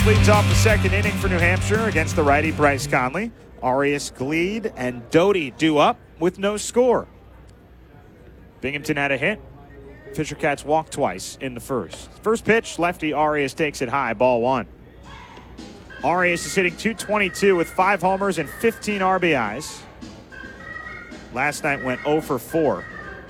leads off the second inning for New Hampshire against the righty Bryce Conley. Arias, Gleed, and Doty due up with no score. Binghamton had a hit. Fisher Cats walked twice in the first. First pitch, lefty Arias takes it high, ball one. Arias is hitting .222 with 5 homers and 15 RBIs. Last night went 0 for 4.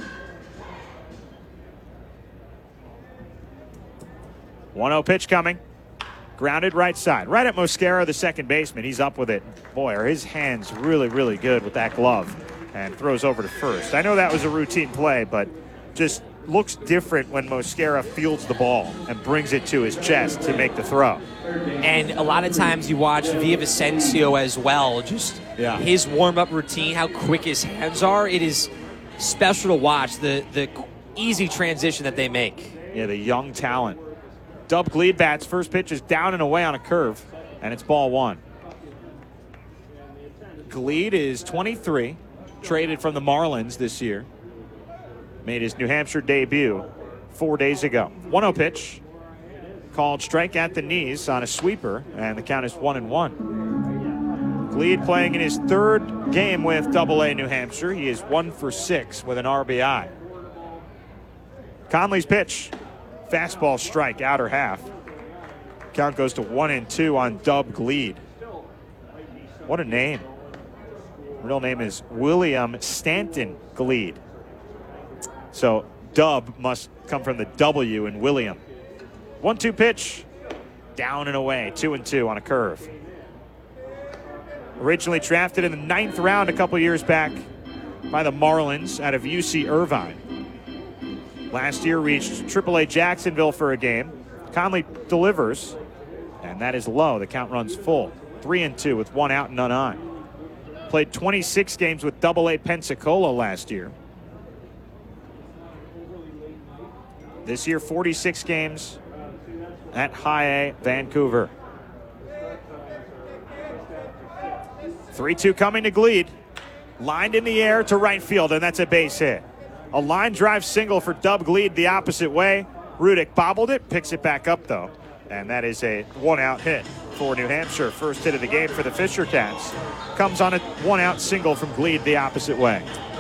One-0 pitch coming. Grounded right side. Right at Mosquera, the second baseman. He's up with it. Boy, are his hands really, really good with that glove. And throws over to first. I know that was a routine play, but just looks different when Mosquera fields the ball and brings it to his chest to make the throw. And a lot of times you watch Villavicencio as well. Just his warm-up routine, how quick his hands are. It is special to watch, the easy transition that they make. Yeah, the young talent. Dub Gleed bats. First pitch is down and away on a curve, and it's ball one. Gleed is 23, traded from the Marlins this year. Made his New Hampshire debut 4 days ago. 1-0 pitch. Called strike at the knees on a sweeper, and the count is 1-1. Gleed playing in his third game with AA New Hampshire. He is 1 for 6 with an RBI. Conley's pitch. Fastball strike, outer half. Count goes to 1-2 on Dub Gleed. What a name. Real name is William Stanton Gleed. So Dub must come from the W in William. 1-2 pitch. Down and away. 2-2 on a curve. Originally drafted in the 9th round a couple years back by the Marlins out of UC Irvine. Last year reached AAA Jacksonville for a game. Conley delivers, and that is low. The count runs full. 3-2 with 1 out and none on. Played 26 games with AA Pensacola last year. This year, 46 games at High A Vancouver. 3-2 coming to Gleed. Lined in the air to right field, and that's a base hit. A line drive single for Dub Gleed the opposite way. Rudick bobbled it, picks it back up though. And that is a 1-out hit for New Hampshire. First hit of the game for the Fisher Cats. Comes on a 1-out single from Gleed the opposite way.